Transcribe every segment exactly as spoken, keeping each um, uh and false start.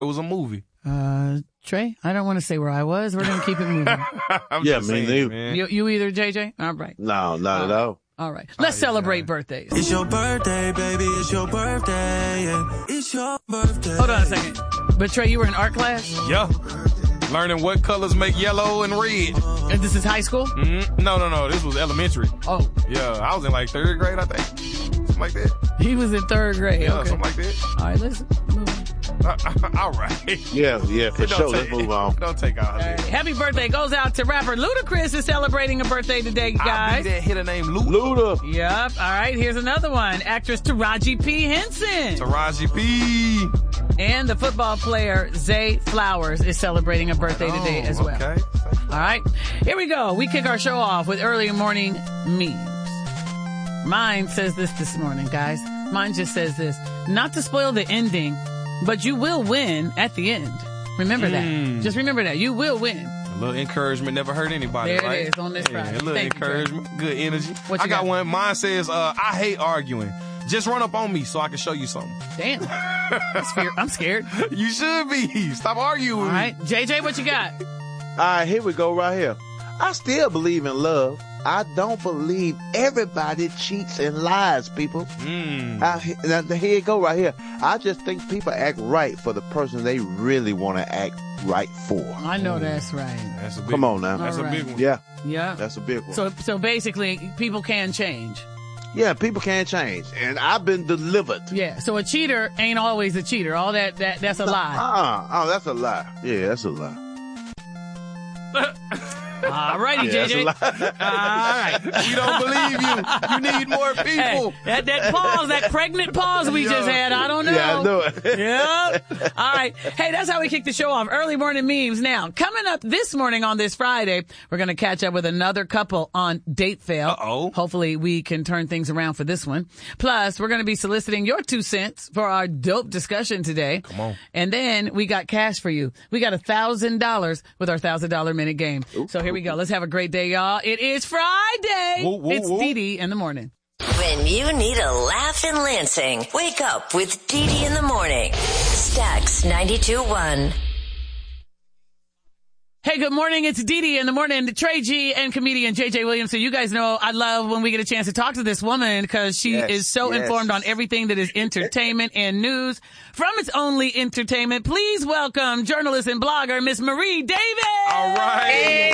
It was a movie. Uh, Trey, I don't want to say where I was. We're going to keep it moving. yeah, me neither. You, you either, J J? All right. No, not uh, at all. All right. Let's oh, celebrate yeah. birthdays. It's your birthday, baby. It's your birthday. Yeah. It's your birthday. Hold on a second. But Trey, you were in art class? Yeah. Learning what colors make yellow and red. And this is high school? Mm-hmm. No, no, no. This was elementary. Oh. Yeah. I was in like third grade, I think. Something like that. He was in third grade. Yeah, okay. something like that. All right, listen. Move on. Uh, all right. Yeah, yeah, for sure. Let's move on. Don't take all right. Happy birthday goes out to rapper Ludacris is celebrating a birthday today, guys. I be that hitter named Luda. Luda. Yep. All right. Here's another one. Actress Taraji P. Henson. Taraji P. And the football player Zay Flowers is celebrating a birthday oh, today as well. Okay. All right. Here we go. We kick our show off with early morning memes. Mine says this this morning, guys. Mine just says this. Not to spoil the ending, but you will win at the end. Remember mm. that. Just remember that. You will win. A little encouragement never hurt anybody, there right? There it is on this yeah, Friday. A little Thank encouragement. You, good energy. What you I got, got one. Mine says, uh, I hate arguing. Just run up on me so I can show you something. Damn. I'm scared. You should be. Stop arguing. All right. J J, what you got? All right, here we go right here. I still believe in love. I don't believe everybody cheats and lies, people. Mm. I, now, here you go right here. I just think people act right for the person they really want to act right for. I know that's right. That's a big Come on now. That's All a right. big one. Yeah. Yeah. That's a big one. So, so basically, people can change. Yeah, people can change. And I've been delivered. Yeah. So a cheater ain't always a cheater. All that, that that's a lie. Uh-uh. Oh, that's a lie. Yeah, that's a lie. All righty, yeah, J J. All right. We don't believe you. You need more people. Hey, that, that pause, that pregnant pause we just had, I don't know. Yeah, I know it. Yep. All right. Hey, that's how we kick the show off. Early morning memes. Now, coming up this morning on this Friday, we're going to catch up with another couple on Date Fail. Uh-oh. Hopefully we can turn things around for this one. Plus, we're going to be soliciting your two cents for our dope discussion today. Come on. And then we got cash for you. We got a thousand dollars with our thousand dollar minute game. Ooh. So here we go. Let's have a great day, y'all. It is Friday. Whoa, whoa, it's whoa. Dee Dee in the morning. When you need a laugh in Lansing, wake up with Dee Dee in the morning. Stax ninety-two point one. Hey, good morning. It's Dee Dee in the morning. Trey G and comedian J J Williams. So you guys know I love when we get a chance to talk to this woman because she yes, is so yes. informed on everything that is entertainment and news from its only entertainment. Please welcome journalist and blogger Miss Marie Davis. All right.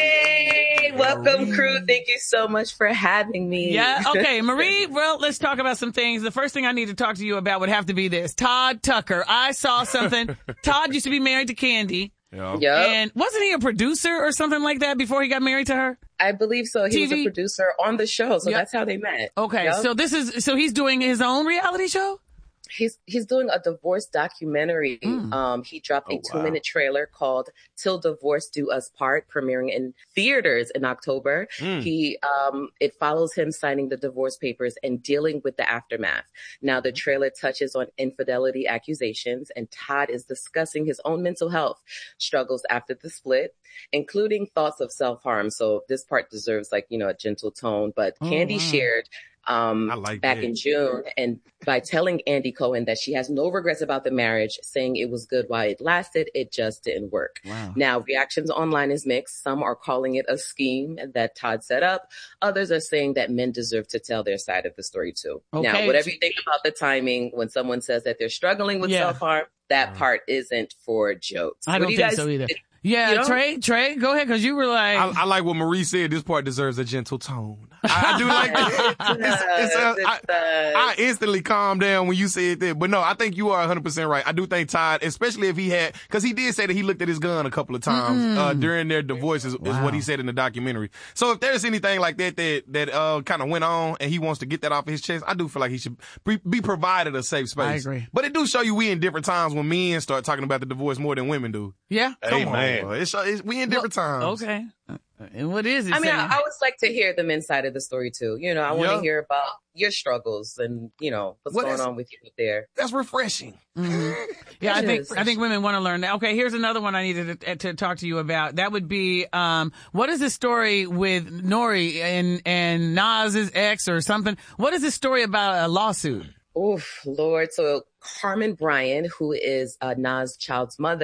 Hey, welcome crew. Thank you so much for having me. Yeah. Okay, Marie. Well, let's talk about some things. The first thing I need to talk to you about would have to be this. Todd Tucker. I saw something. Todd used to be married to Candy. Yeah. Yep. And wasn't he a producer or something like that before he got married to her? I believe so. He T V? was a producer on the show, so Yep. that's how they met. Okay, Yep. so this is so he's doing his own reality show? He's he's doing a divorce documentary. Mm. Um, he dropped a Oh, two minute trailer called "Till Divorce Do Us Part," premiering in theaters in October. Mm. He um, it follows him signing the divorce papers and dealing with the aftermath. Now, the trailer touches on infidelity accusations, and Todd is discussing his own mental health struggles after the split, including thoughts of self harm. So this part deserves like you know a gentle tone. But Oh, Candy wow. shared. Um, I like back that. in June, and by telling Andy Cohen that she has no regrets about the marriage, saying it was good while it lasted, it just didn't work. Wow. Now, reactions online is mixed. Some are calling it a scheme that Todd set up. Others are saying that men deserve to tell their side of the story too. Okay. Now, whatever you think about the timing, when someone says that they're struggling with Yeah. self-harm, that part isn't for jokes. I What don't do you think guys so either. think? Yeah, You know? Trey, Trey, go ahead, because you were like... I, I like what Marie said. This part deserves a gentle tone. I, I do like that. It's, it's, uh, It I, does. I instantly calmed down when you said that. But no, I think you are one hundred percent right. I do think Todd, especially if he had, because he did say that he looked at his gun a couple of times Mm-mm. uh, during their divorce is, Wow. is what he said in the documentary. So if there's anything like that that, that uh, kind of went on and he wants to get that off his chest, I do feel like he should be, be provided a safe space. I agree. But it do show you we in different times when men start talking about the divorce more than women do. Yeah? Come Amen. on. It's, it's, we in different times. Okay. Uh, And what is it I mean, saying? I, I always like to hear the men's side of the story too. You know, I want to Yeah. hear about your struggles and, you know, what's Well, going that's- on with you there. That's refreshing. Mhm. Yeah, I It think is. I think women want to learn that. Okay, here's another one I needed to, to talk to you about. That would be, um, what is the story with Nori and and Nas's ex or something? What is the story about a lawsuit? Oof, Lord. So Carmen Bryan, who is uh, Nas' child's mother,